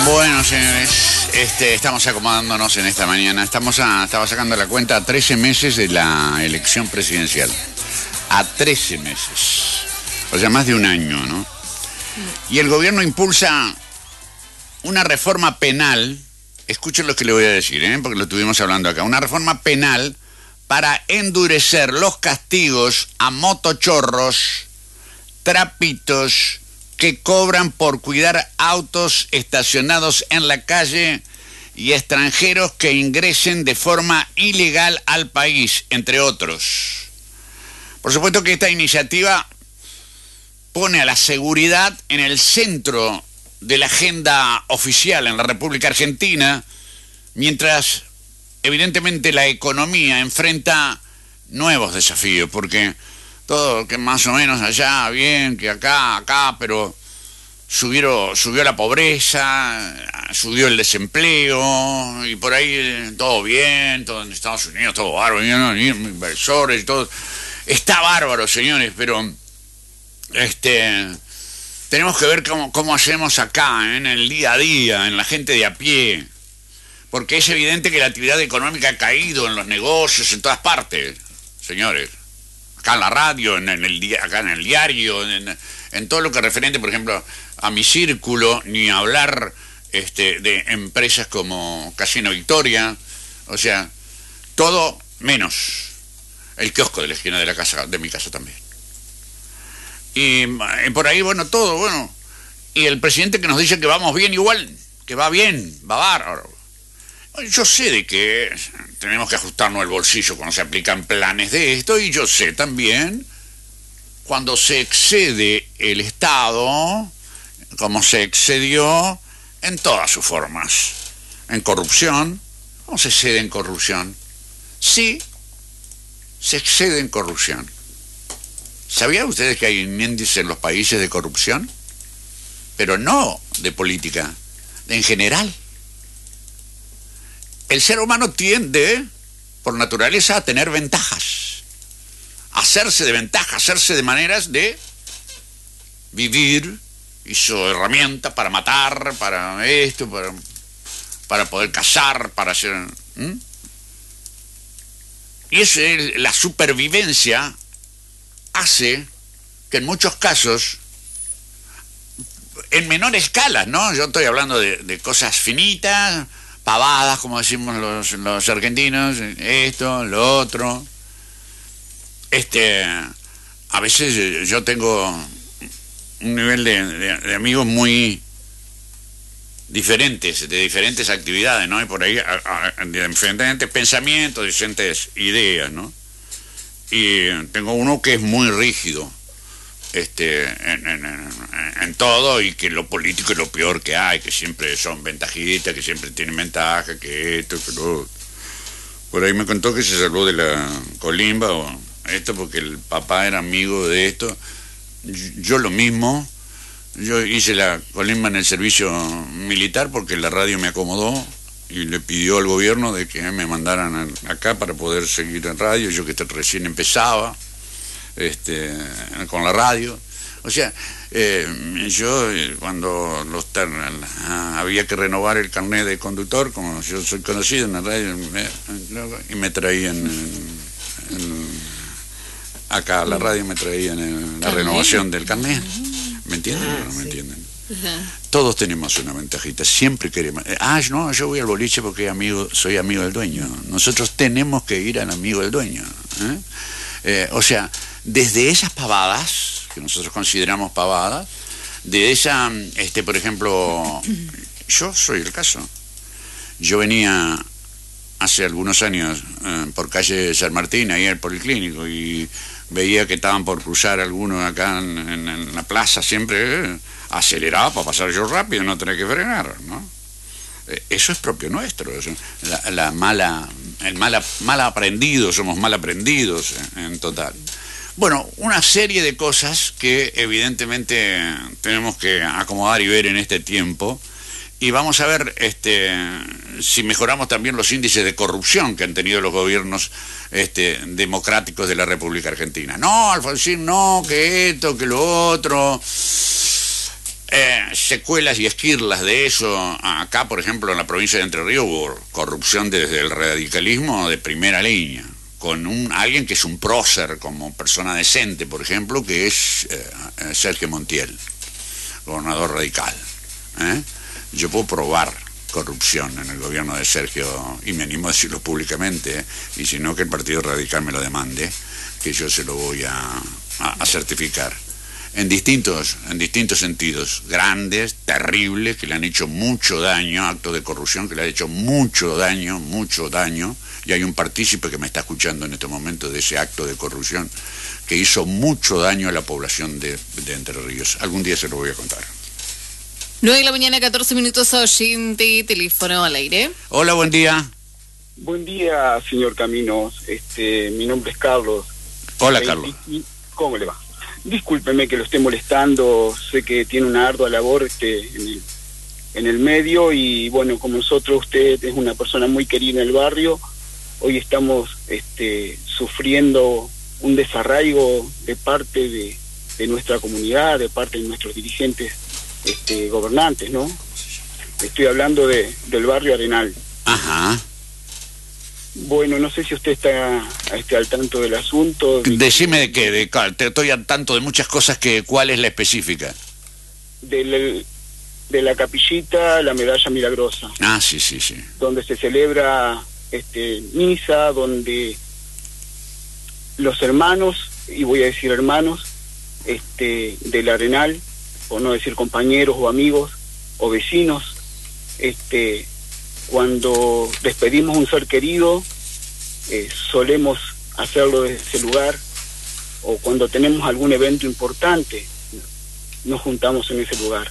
Bueno, señores, estamos acomodándonos en esta mañana. Estaba sacando la cuenta a 13 meses de la elección presidencial. A 13 meses. O sea, más de un año, ¿no? Y el gobierno impulsa una reforma penal. Escuchen lo que le voy a decir, porque lo estuvimos hablando acá. Una reforma penal para endurecer los castigos a motochorros, trapitos, que cobran por cuidar autos estacionados en la calle y extranjeros que ingresen de forma ilegal al país, entre otros. Por supuesto que esta iniciativa pone a la seguridad en el centro de la agenda oficial en la República Argentina, mientras evidentemente la economía enfrenta nuevos desafíos, porque todo que más o menos allá, bien, que acá, pero subió la pobreza, subió el desempleo, y por ahí todo bien, todo en Estados Unidos, todo bárbaro, inversores y todo. Está bárbaro, señores, pero tenemos que ver cómo hacemos acá, en el día a día, en la gente de a pie, porque es evidente que la actividad económica ha caído en los negocios, en todas partes, señores. Acá en la radio, acá en el diario, en todo lo que referente, por ejemplo, a mi círculo, ni hablar de empresas como Casino Victoria, o sea, todo menos el kiosco de la esquina de mi casa también. Y por ahí, todo. Y el presidente que nos dice que vamos bien igual, que va bien, va bárbaro. Yo sé de que tenemos que ajustarnos el bolsillo cuando se aplican planes de esto, y yo sé también cuando se excede el Estado, como se excedió en todas sus formas. En corrupción, ¿cómo se excede en corrupción? Sí, se excede en corrupción. ¿Sabían ustedes que hay un índice en los países de corrupción? Pero no de política, en general. El ser humano tiende, por naturaleza, a tener ventajas, a hacerse de ventajas, hacerse de maneras de vivir, hizo herramienta para matar, para esto, para poder cazar, para hacer... Y eso es la supervivencia, hace que en muchos casos, en menor escala, ¿no? Yo estoy hablando de cosas finitas, pavadas, como decimos los argentinos, esto, lo otro. A veces yo tengo un nivel de amigos muy diferentes, de diferentes actividades, ¿no? Y por ahí, de diferentes pensamientos, diferentes ideas, ¿no? Y tengo uno que es muy rígido, en todo, y que lo político es lo peor que hay, que siempre son ventajistas, que siempre tienen ventaja, que esto, que lo otro. Por ahí me contó que se salvó de la colimba o esto porque el papá era amigo de esto. Yo lo mismo, yo hice la colimba en el servicio militar porque la radio me acomodó y le pidió al gobierno de que me mandaran acá para poder seguir en radio, yo que recién empezaba con la radio. O sea, yo cuando había que renovar el carnet de conductor, como yo soy conocido en la radio, y me traían acá a la radio, me traían la renovación del carnet. ¿Me entienden o no me entienden? Todos tenemos una ventajita, siempre queremos. No, yo voy al boliche porque soy amigo del dueño. Nosotros tenemos que ir al amigo del dueño. O sea, desde esas pavadas, que nosotros consideramos pavadas, de esa, por ejemplo, yo soy el caso. Yo venía hace algunos años por calle San Martín, ahí al Policlínico, y veía que estaban por cruzar algunos acá en la plaza, siempre aceleraba para pasar yo rápido, no tener que frenar, ¿no? Eso es propio nuestro, mal aprendido, somos mal aprendidos en total. Bueno, una serie de cosas que evidentemente tenemos que acomodar y ver en este tiempo, y vamos a ver si mejoramos también los índices de corrupción que han tenido los gobiernos democráticos de la República Argentina. No, Alfonsín, no, que esto, que lo otro. secuelas y esquirlas de eso. Acá, por ejemplo, en la provincia de Entre Ríos hubo corrupción desde el radicalismo de primera línea, con alguien que es un prócer como persona decente, por ejemplo, que es Sergio Montiel, gobernador radical. Yo puedo probar corrupción en el gobierno de Sergio, y me animo a decirlo públicamente, y si no, que el Partido Radical me lo demande, que yo se lo voy a certificar. En distintos sentidos, grandes, terribles, que le han hecho mucho daño, actos de corrupción que le han hecho mucho daño, y hay un partícipe que me está escuchando en este momento de ese acto de corrupción que hizo mucho daño a la población de Entre Ríos. Algún día se lo voy a contar. 9:14 a.m, oyente, teléfono al aire. Hola, buen día. Buen día, señor Caminos. Mi nombre es Carlos. Hola, Carlos. ¿Cómo le va? Discúlpeme que lo esté molestando, sé que tiene una ardua labor en el medio, y bueno, como nosotros, usted es una persona muy querida en el barrio. Hoy estamos sufriendo un desarraigo de parte de nuestra comunidad, de parte de nuestros dirigentes gobernantes, ¿no? Estoy hablando del barrio Arenal. Ajá. Bueno, no sé si usted está al tanto del asunto. Decime de qué, te estoy al tanto de muchas cosas, ¿cuál es la específica? De la capillita, la medalla milagrosa. Ah, sí. Donde se celebra misa, donde los hermanos, y voy a decir hermanos, del Arenal, por no decir compañeros o amigos o vecinos, cuando despedimos un ser querido, solemos hacerlo desde ese lugar, o cuando tenemos algún evento importante, nos juntamos en ese lugar.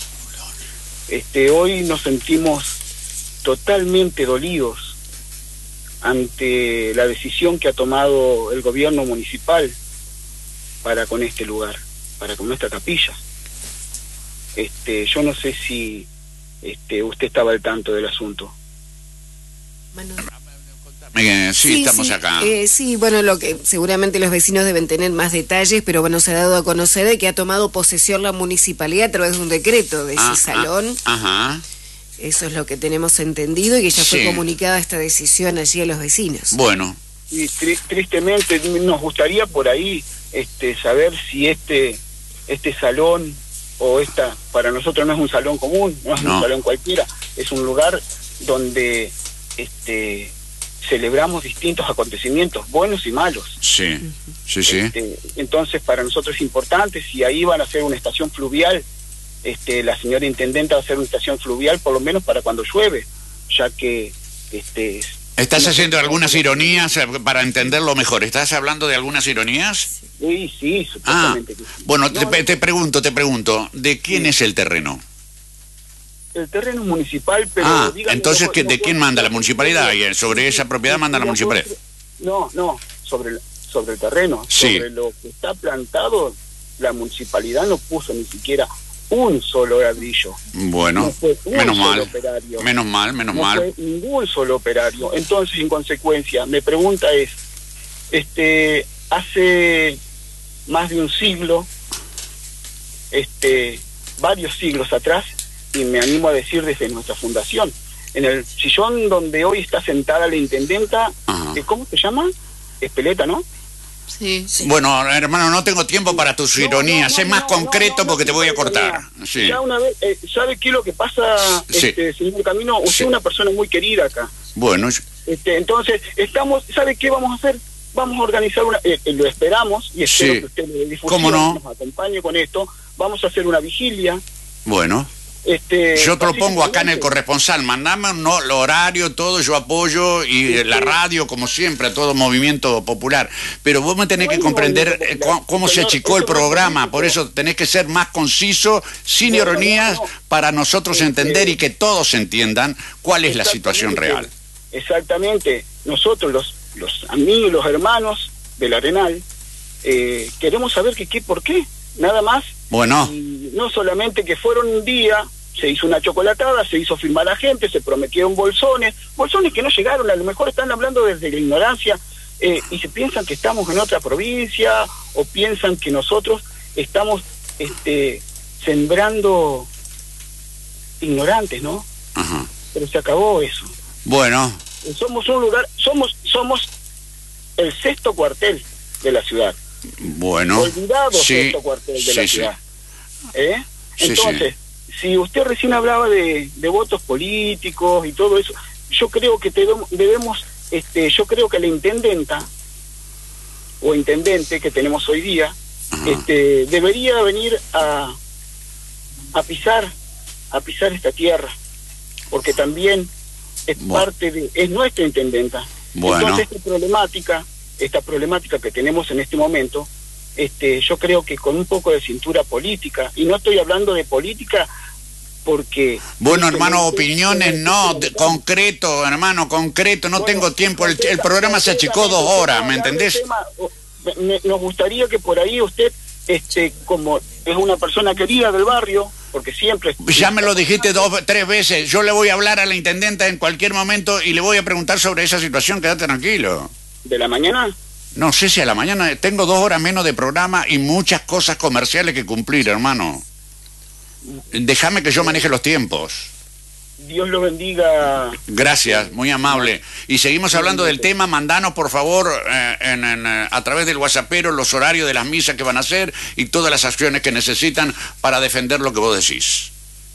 Hoy nos sentimos totalmente dolidos ante la decisión que ha tomado el gobierno municipal para con este lugar, para con nuestra capilla. Yo no sé si usted estaba al tanto del asunto. Sí, estamos acá. Sí, bueno, lo que seguramente los vecinos deben tener más detalles, pero bueno, se ha dado a conocer de que ha tomado posesión la municipalidad a través de un decreto de ese salón. Ajá. Eso es lo que tenemos entendido, y que ya fue comunicada esta decisión allí a los vecinos. Bueno. Y tristemente nos gustaría por ahí saber si este salón, o para nosotros no es un salón común, no es un salón cualquiera, es un lugar donde celebramos distintos acontecimientos, buenos y malos. Sí. Entonces, para nosotros es importante. Si ahí van a hacer una estación fluvial, la señora intendenta va a hacer una estación fluvial, por lo menos para cuando llueve, ya que ¿Estás haciendo algunas ironías para entenderlo mejor? ¿Estás hablando de algunas ironías? Sí, supuestamente. Bueno, te pregunto, ¿de quién es el terreno? El terreno es municipal, pero... entonces, ¿de quién manda? ¿La municipalidad? ¿Sobre esa propiedad manda la municipalidad? No, sobre el terreno. Sí. Sobre lo que está plantado, la municipalidad no puso ni siquiera un solo ladrillo. Bueno, no fue menos mal. Operario. Menos mal. No fue ningún solo operario. Entonces, en consecuencia, mi pregunta es, hace más de un siglo, varios siglos atrás, y me animo a decir desde nuestra fundación, en el sillón donde hoy está sentada la intendenta, ¿cómo se llama? Espeleta, ¿no? Sí. Bueno, hermano, no tengo tiempo para tus ironías, sé más concreto porque te voy a cortar. Sí. Ya una vez, ¿sabe qué es lo que pasa, señor Camino? Usted es una persona muy querida acá. Bueno. Entonces, ¿sabe qué vamos a hacer? Vamos a organizar lo esperamos, y espero que usted de difusión nos acompañe con esto. Vamos a hacer una vigilia. Bueno. Yo te lo pongo acá en el corresponsal, mandame el horario, todo, yo apoyo, y la radio, como siempre, a todo movimiento popular. Pero vos me tenés que comprender cómo se achicó el programa, por eso tenés que ser más conciso, sin ironías, para nosotros entender y que todos entiendan cuál es la situación real. Exactamente. Nosotros, los amigos, los hermanos del Arenal, queremos saber por qué, nada más. Bueno. Y no solamente que fueron un día, se hizo una chocolatada, se hizo firmar a la gente, se prometieron bolsones que no llegaron, a lo mejor están hablando desde la ignorancia, y se piensan que estamos en otra provincia, o piensan que nosotros estamos sembrando ignorantes, ¿no? Ajá. Pero se acabó eso. Bueno. Somos un lugar, somos el 6º cuartel de la ciudad. Bueno. Olvidado sí, 6º cuartel de la ciudad. Entonces, si usted recién hablaba de votos políticos y todo eso, yo creo que debemos, yo creo que la intendenta o intendente que tenemos hoy día, debería venir a pisar esta tierra, porque también es es nuestra intendenta. Bueno. Entonces esta problemática que tenemos en este momento, yo creo que con un poco de cintura política, y no estoy hablando de política porque... Bueno, hermano, opiniones no, concreto, hermano, concreto, no tengo tiempo, el programa se achicó 2 horas, ¿me entendés? Nos gustaría que por ahí usted, como es una persona querida del barrio, porque siempre... Ya me lo dijiste 2, 3 veces, yo le voy a hablar a la intendenta en cualquier momento y le voy a preguntar sobre esa situación, quédate tranquilo. ¿De la mañana? No sé si a la mañana, tengo 2 horas menos de programa y muchas cosas comerciales que cumplir, hermano. Déjame que yo maneje los tiempos. Dios lo bendiga. Gracias, muy amable. Y seguimos hablando del tema. Mandanos, por favor, a través del WhatsAppero los horarios de las misas que van a hacer y todas las acciones que necesitan para defender lo que vos decís.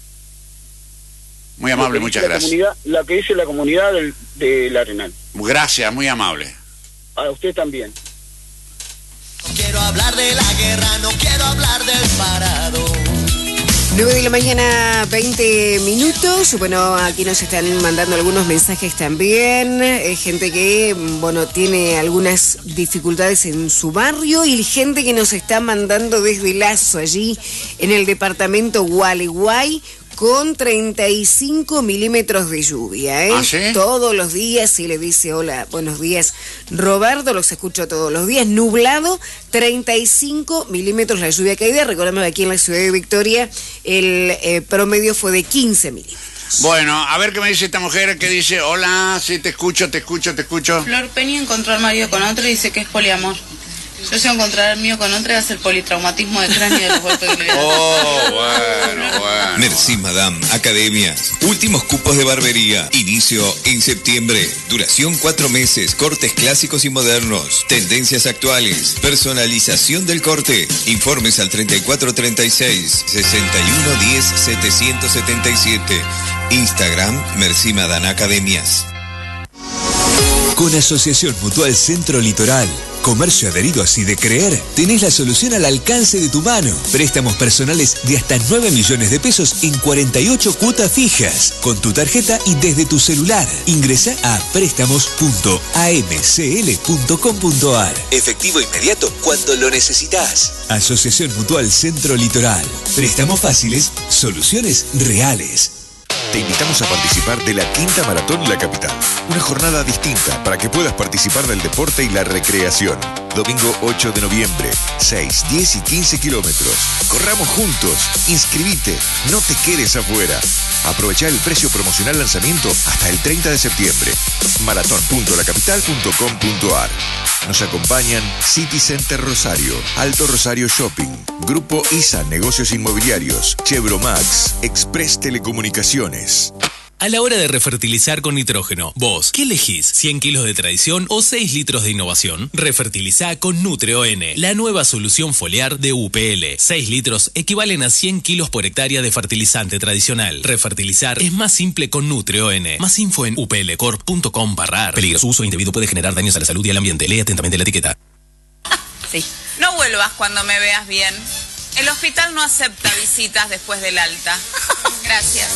Muy amable, muchas gracias. La que dice la comunidad del Arenal. Gracias, muy amable. A usted también. No quiero hablar de la guerra, no quiero hablar del parado. 9 de la mañana, 20 minutos. Bueno, aquí nos están mandando algunos mensajes también. Gente que, bueno, tiene algunas dificultades en su barrio y gente que nos está mandando desde Lazo, allí en el departamento Gualeguay, con 35 milímetros de lluvia, ¿eh? ¿Ah, sí? Todos los días, sí, le dice hola, buenos días, Roberto, los escucho todos los días, nublado, 35 milímetros la lluvia caída. Recordemos que aquí en la ciudad de Victoria el promedio fue de 15 milímetros. Bueno, a ver qué me dice esta mujer que dice, hola, sí, te escucho. Flor Peña encontró al marido con otro y dice que es poliamor. Yo se encontrar al mío con otra y hacer politraumatismo de cráneo de los golpes que le dan. Bueno. Merci Madame Academias. Últimos cupos de barbería. Inicio en septiembre. Duración 4 meses. Cortes clásicos y modernos. Tendencias actuales. Personalización del corte. Informes al 3436 6110 777. Instagram Merci Madame Academias. Con Asociación Mutual Centro Litoral, comercio adherido así de creer, tenés la solución al alcance de tu mano. Préstamos personales de hasta 9 millones de pesos en 48 cuotas fijas, con tu tarjeta y desde tu celular. Ingresá a préstamos.amcl.com.ar. Efectivo inmediato cuando lo necesitas. Asociación Mutual Centro Litoral. Préstamos fáciles, soluciones reales. Te invitamos a participar de la Quinta Maratón La Capital. Una jornada distinta para que puedas participar del deporte y la recreación. Domingo 8 de noviembre, 6, 10 y 15 kilómetros. Corramos juntos. Inscribite. No te quedes afuera. Aprovechá el precio promocional lanzamiento hasta el 30 de septiembre. maratón.lacapital.com.ar. Nos acompañan City Center Rosario, Alto Rosario Shopping, Grupo ISA Negocios Inmobiliarios, Chevromax, Express Telecomunicaciones. A la hora de refertilizar con nitrógeno, vos, ¿qué elegís? ¿100 kilos de tradición o 6 litros de innovación? Refertilizá con NutreON, la nueva solución foliar de UPL. 6 litros equivalen a 100 kilos por hectárea de fertilizante tradicional. Refertilizar es más simple con NutreON. Más info en uplcorp.com/ar. Peligroso uso indebido puede generar daños a la salud y al ambiente. Lee atentamente la etiqueta. Sí. No vuelvas cuando me veas bien. El hospital no acepta visitas después del alta. Gracias.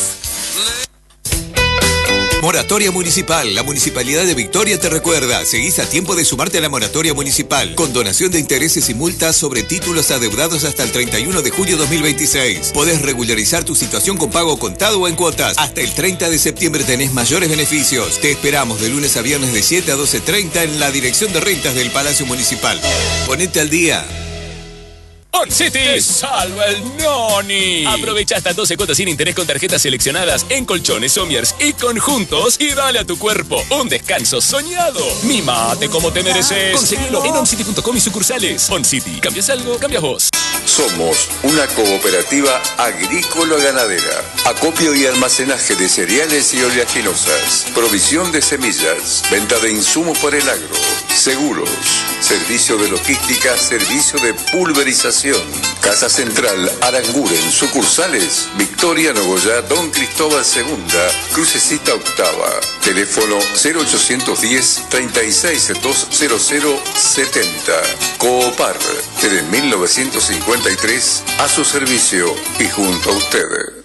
Moratoria Municipal. La Municipalidad de Victoria te recuerda. Seguís a tiempo de sumarte a la Moratoria Municipal. Con donación de intereses y multas sobre títulos adeudados hasta el 31 de julio 2026. Podés regularizar tu situación con pago contado o en cuotas. Hasta el 30 de septiembre tenés mayores beneficios. Te esperamos de lunes a viernes de 7 a 12:30 en la Dirección de Rentas del Palacio Municipal. Ponete al día. On City te salva el noni. Aprovecha hasta 12 cuotas sin interés con tarjetas seleccionadas en colchones, sommiers y conjuntos y dale a tu cuerpo un descanso soñado. Mimate como te mereces. Conseguilo en oncity.com y sucursales. On City, ¿cambias algo? Cambias vos. Somos una cooperativa agrícola-ganadera. Acopio y almacenaje de cereales y oleaginosas. Provisión de semillas. Venta de insumos para el agro. Seguros. Servicio de logística. Servicio de pulverización. Casa Central Aranguren. Sucursales Victoria, Nogoyá, Don Cristóbal II, Crucecita Octava. Teléfono 0810 36-20070. Coopar, desde 1953, a su servicio y junto a usted.